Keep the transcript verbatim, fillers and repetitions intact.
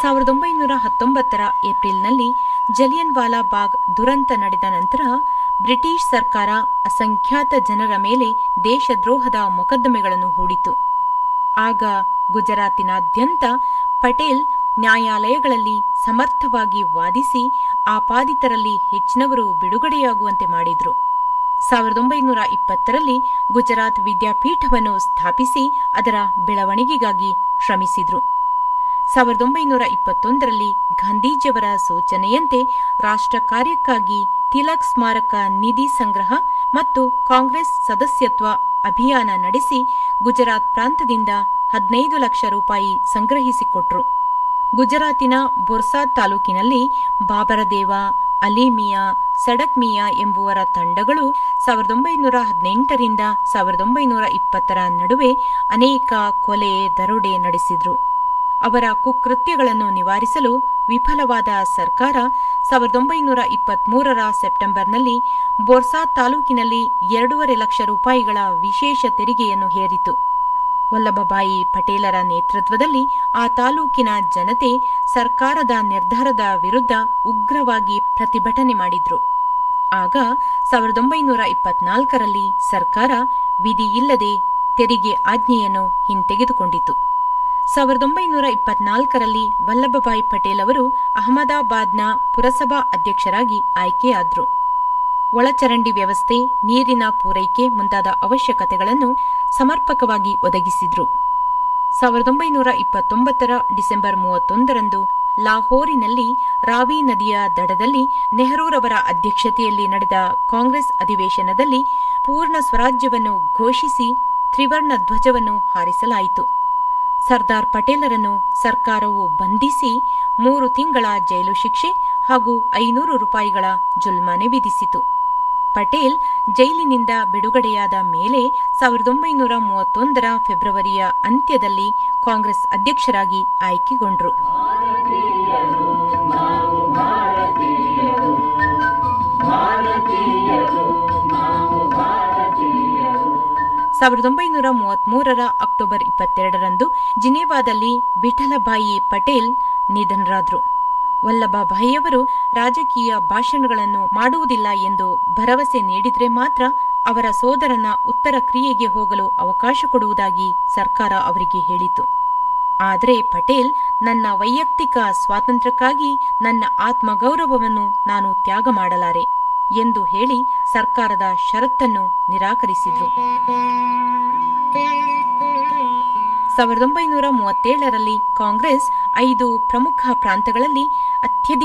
ಸಾವಿರದ ಒಂಬೈನೂರ ಹತ್ತೊಂಬತ್ತರ ಏಪ್ರಿಲ್ನಲ್ಲಿ ಜಲಿಯನ್ ವಾಲಾ ಬಾಗ್ ದುರಂತ ನಡೆದ ನಂತರ ಬ್ರಿಟಿಷ್ ಸರ್ಕಾರ ಅಸಂಖ್ಯಾತ ಜನರ ಮೇಲೆ ದೇಶದ್ರೋಹದ ಮೊಕದ್ದಮೆಗಳನ್ನು ಹೂಡಿತು. ಆಗ ಗುಜರಾತಿನಾದ್ಯಂತ ಪಟೇಲ್ ನ್ಯಾಯಾಲಯಗಳಲ್ಲಿ ಸಮರ್ಥವಾಗಿ ವಾದಿಸಿ ಆಪಾದಿತರಲ್ಲಿ ಹೆಚ್ಚಿನವರು ಬಿಡುಗಡೆಯಾಗುವಂತೆ ಮಾಡಿದ್ರು. ಸಾವಿರದ ಒಂಬೈನೂರ ಇಪ್ಪತ್ತರಲ್ಲಿ ಗುಜರಾತ್ ವಿದ್ಯಾಪೀಠವನ್ನು ಸ್ಥಾಪಿಸಿ ಅದರ ಬೆಳವಣಿಗೆಗಾಗಿ ಶ್ರಮಿಸಿದ್ರು. ಸಾವಿರದ ಒಂಬೈನೂರ ಇಪ್ಪತ್ತೊಂದರಲ್ಲಿ ಗಾಂಧೀಜಿಯವರ ಸೂಚನೆಯಂತೆ ರಾಷ್ಟ್ರ ಕಾರ್ಯಕ್ಕಾಗಿ ತಿಲಕ್ ಸ್ಮಾರಕ ನಿಧಿ ಸಂಗ್ರಹ ಮತ್ತು ಕಾಂಗ್ರೆಸ್ ಸದಸ್ಯತ್ವ ಅಭಿಯಾನ ನಡೆಸಿ ಗುಜರಾತ್ ಪ್ರಾಂತದಿಂದ ಹದಿನೈದು ಲಕ್ಷ ರೂಪಾಯಿ ಸಂಗ್ರಹಿಸಿಕೊಟ್ರು. ಗುಜರಾತಿನ ಬೊರ್ಸಾದ್ ತಾಲೂಕಿನಲ್ಲಿ ಬಾಬರದೇವ, ಅಲಿಮಿಯಾ, ಸಡಕ್ ಮಿಯಾ ಎಂಬುವರ ತಂಡಗಳು ಸಾವಿರದ ಒಂಬೈನೂರ ಹದಿನೆಂಟರಿಂದ ಸಾವಿರದ ಒಂಬೈನೂರ ಇಪ್ಪತ್ತರ ನಡುವೆ ಅನೇಕ ಕೊಲೆ, ದರೋಡೆ ನಡೆಸಿದ್ರು. ಅವರ ಕುಕೃತ್ಯಗಳನ್ನು ನಿವಾರಿಸಲು ವಿಫಲವಾದ ಸರ್ಕಾರ ಸಾವಿರದ ಒಂಬೈನೂರ ಇಪ್ಪತ್ಮೂರರ ಸೆಪ್ಟೆಂಬರ್ನಲ್ಲಿ ಬೊರ್ಸಾದ್ ತಾಲೂಕಿನಲ್ಲಿ ಎರಡೂವರೆ ಲಕ್ಷ ರೂಪಾಯಿಗಳ ವಿಶೇಷ ತೆರಿಗೆಯನ್ನು ಹೇರಿತು. ವಲ್ಲಭಭಾಯಿ ಪಟೇಲರ ನೇತೃತ್ವದಲ್ಲಿ ಆ ತಾಲೂಕಿನ ಜನತೆ ಸರ್ಕಾರದ ನಿರ್ಧಾರದ ವಿರುದ್ಧ ಉಗ್ರವಾಗಿ ಪ್ರತಿಭಟನೆ ಮಾಡಿದ್ರು. ಆಗ ಸಾವಿರದ ಒಂಬೈನೂರ ಇಪ್ಪತ್ನಾಲ್ಕರಲ್ಲಿ ಸರ್ಕಾರ ವಿಧಿಯಿಲ್ಲದೆ ತೆರಿಗೆ ಆಜ್ಞೆಯನ್ನು ಹಿಂತೆಗೆದುಕೊಂಡಿತು. ಸಾವಿರದ ಒಂಬೈನೂರ ಇಪ್ಪತ್ನಾಲ್ಕರಲ್ಲಿ ವಲ್ಲಭಭಾಯಿ ಪಟೇಲ್ ಅವರು ಅಹಮದಾಬಾದ್ನ ಪುರಸಭಾ ಅಧ್ಯಕ್ಷರಾಗಿ ಆಯ್ಕೆಯಾದ್ರು. ಒಳಚರಂಡಿ ವ್ಯವಸ್ಥೆ, ನೀರಿನ ಪೂರೈಕೆ ಮುಂತಾದ ಅವಶ್ಯಕತೆಗಳನ್ನು ಸಮರ್ಪಕವಾಗಿ ಒದಗಿಸಿದ್ರು. ಸಾವಿರದ ಒಂಬೈನೂರ ಇಪ್ಪತ್ತೊಂಬತ್ತರ ಡಿಸೆಂಬರ್ ಮೂವತ್ತೊಂದರಂದು ಲಾಹೋರಿನಲ್ಲಿ ರಾವಿ ನದಿಯ ದಡದಲ್ಲಿ ನೆಹರೂರವರ ಅಧ್ಯಕ್ಷತೆಯಲ್ಲಿ ನಡೆದ ಕಾಂಗ್ರೆಸ್ ಅಧಿವೇಶನದಲ್ಲಿ ಪೂರ್ಣ ಸ್ವರಾಜ್ಯವನ್ನು ಘೋಷಿಸಿ ತ್ರಿವರ್ಣ ಧ್ವಜವನ್ನು ಹಾರಿಸಲಾಯಿತು. ಸರ್ದಾರ್ ಪಟೇಲರನ್ನು ಸರ್ಕಾರವು ಬಂಧಿಸಿ ಮೂರು ತಿಂಗಳ ಜೈಲು ಶಿಕ್ಷೆ ಹಾಗೂ ಐನೂರು ರೂಪಾಯಿಗಳ ಜುಲ್ಮಾನೆ ವಿಧಿಸಿತು. ಪಟೇಲ್ ಜೈಲಿನಿಂದ ಬಿಡುಗಡೆಯಾದ ಮೇಲೆ ಸಾವಿರದ ಒಂಬೈನೂರ ಮೂವತ್ತೊಂದರ ಫೆಬ್ರವರಿಯ ಅಂತ್ಯದಲ್ಲಿ ಕಾಂಗ್ರೆಸ್ ಅಧ್ಯಕ್ಷರಾಗಿ ಆಯ್ಕೆಗೊಂಡರು. ಸಾವಿರದ ಒಂಬೈನೂರ ಮೂವತ್ಮೂರರ ಅಕ್ಟೋಬರ್ ಇಪ್ಪತ್ತೆರಡರಂದು ಜಿನೇವಾದಲ್ಲಿ ವಿಠಲಭಾಯಿ ಪಟೇಲ್ ನಿಧನರಾದರು. ವಲ್ಲಭಭಾಯಿಯವರು ರಾಜಕೀಯ ಭಾಷಣಗಳನ್ನು ಮಾಡುವುದಿಲ್ಲ ಎಂದು ಭರವಸೆ ನೀಡಿದರೆ ಮಾತ್ರ ಅವರ ಸೋದರನ ಉತ್ತರ ಕ್ರಿಯೆಗೆ ಹೋಗಲು ಅವಕಾಶ ಕೊಡುವುದಾಗಿ ಸರ್ಕಾರ ಅವರಿಗೆ ಹೇಳಿತು. ಆದರೆ ಪಟೇಲ್, ನನ್ನ ವೈಯಕ್ತಿಕ ಸ್ವಾತಂತ್ರ್ಯಕ್ಕಾಗಿ ನನ್ನ ಆತ್ಮಗೌರವವನ್ನು ನಾನು ತ್ಯಾಗ ಮಾಡಲಾರೆ ಎಂದು ಹೇಳಿ ಸರ್ಕಾರದ ಷರತ್ತನ್ನು ನಿರಾಕರಿಸಿದರು. ಸಾವಿರದ ಒಂಬೈನೂರ ಮೂವತ್ತೇಳರಲ್ಲಿ ಕಾಂಗ್ರೆಸ್ ಐದು ಪ್ರಮುಖ ಪ್ರಾಂತಗಳಲ್ಲಿ ಅತ್ಯಧಿಕ